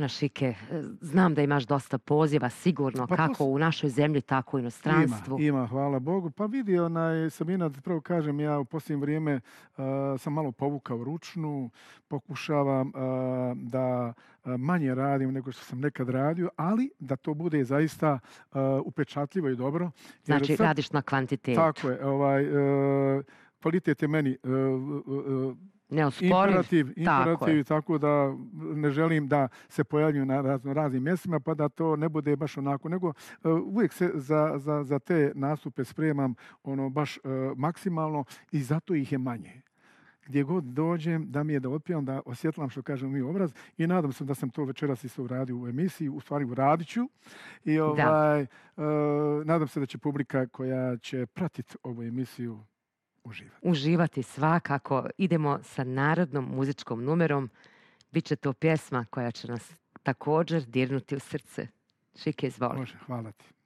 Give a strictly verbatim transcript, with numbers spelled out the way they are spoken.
dana, Šike. Znam da imaš dosta poziva, sigurno, Pa kako pos- u našoj zemlji, tako i u inostranstvu. Ima, ima, hvala Bogu. Pa vidi, onaj, Sabina, da prvo kažem, ja u posljednje vrijeme uh, sam malo povukao ručnu, pokušavam uh, da uh, manje radim nego što sam nekad radio, ali da to bude zaista uh, upečatljivo i dobro. Jer Znači, sad- radiš na kvantitetu. Tako je, ovaj, uh, kvalitet je meni uh, uh, uh, Neosporiv. imperativ, Tako imperativ, je. tako da ne želim da se pojavljuju na razno raznim mjestima, pa da to ne bude baš onako, nego uh, uvijek se za, za, za te nastupe spremam ono baš uh, maksimalno i zato ih je manje. Gdje god dođem, da mi je da otpivam, da osjetlam što kažem mi obraz i nadam se da sam to večeras isto uradio u emisiji, u stvari uradit ću. I ovaj, uh, nadam se da će publika koja će pratiti ovu emisiju uživati. Uživati svakako. Idemo sa narodnom muzičkom numerom. Biće to pjesma koja će nas također dirnuti u srce. Šike, izvoli. Može, hvala ti.